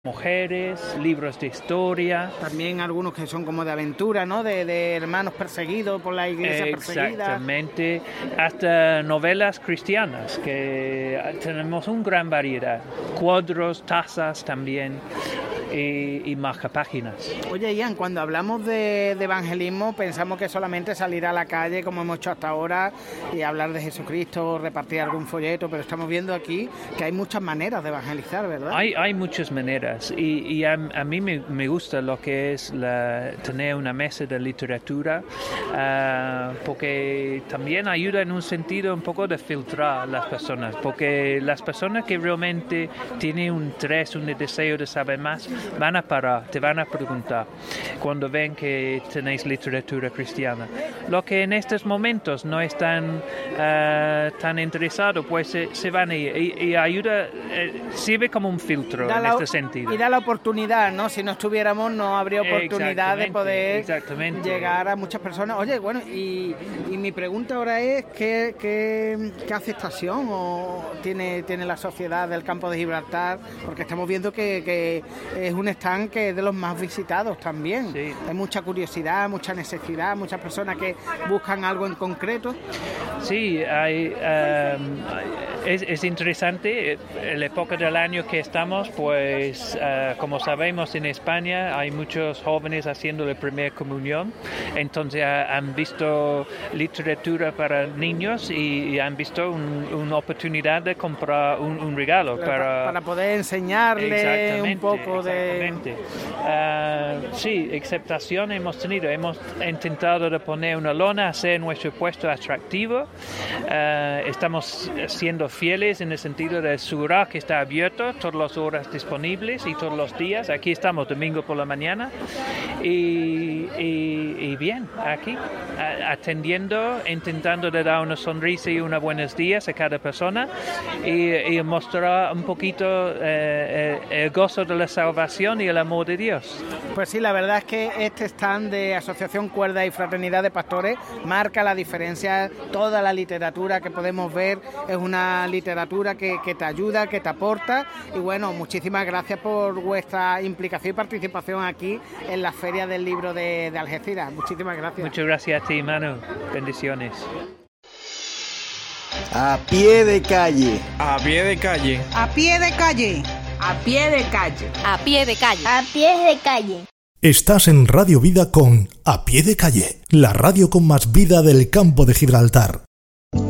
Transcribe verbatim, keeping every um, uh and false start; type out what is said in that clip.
mujeres, libros de historia. También algunos que son como de aventura, ¿no? De, de hermanos perseguidos por la iglesia perseguida. Exactamente. Hasta novelas cristianas, que tenemos una gran variedad. Cuadros, tazas también. Y, y más páginas. Oye, Ian, cuando hablamos de, de evangelismo pensamos que solamente salir a la calle como hemos hecho hasta ahora y hablar de Jesucristo, repartir algún folleto, pero estamos viendo aquí que hay muchas maneras de evangelizar, ¿verdad? Hay, hay muchas maneras y, y a, a mí me, me gusta lo que es la, tener una mesa de literatura uh, porque también ayuda en un sentido un poco de filtrar a las personas, porque las personas que realmente tienen un interés, un deseo de saber más, van a parar, te van a preguntar cuando ven que tenéis literatura cristiana. Lo que en estos momentos no están uh, tan interesados, pues se, se van a ir y, y ayuda, eh, sirve como un filtro da en la, este sentido. Y da la oportunidad, ¿no? Si no estuviéramos no habría oportunidad de poder llegar a muchas personas. Oye, bueno, y, y mi pregunta ahora es ¿qué, qué, qué aceptación o tiene, tiene la sociedad del Campo de Gibraltar? Porque estamos viendo que, que es un stand que es de los más visitados también. Sí. Hay mucha curiosidad, mucha necesidad, muchas personas que buscan algo en concreto. Sí, hay, um, es, es interesante. En la época del año que estamos, pues uh, como sabemos en España hay muchos jóvenes haciendo la primera comunión, entonces uh, han visto literatura para niños y, y han visto un, una oportunidad de comprar un, un regalo para, para poder enseñarle un poco de... Uh, sí, aceptación hemos tenido. Hemos intentado de poner una lona, hacer nuestro puesto atractivo. Uh, estamos siendo fieles en el sentido de asegurar que está abierto todas las horas disponibles y todos los días. Aquí estamos domingo por la mañana y, y, y bien, aquí atendiendo, intentando de dar una sonrisa y unos buenos días a cada persona y, y mostrar un poquito eh, el gozo de la salvación y el amor de Dios. Pues sí, la verdad es que este stand de Asociación Cuerda y Fraternidad de Pastores marca la diferencia. Toda la literatura que podemos ver es una literatura que, que te ayuda, que te aporta y bueno, muchísimas gracias por vuestra implicación y participación aquí en la Feria del Libro de, de Algeciras. Muchísimas gracias. Muchas gracias a ti, Manu. Bendiciones. A pie de calle. A pie de calle. A pie de calle. A pie de calle. A pie de calle. A pie de calle. Estás en Radio Vida con A Pie de Calle, la radio con más vida del Campo de Gibraltar.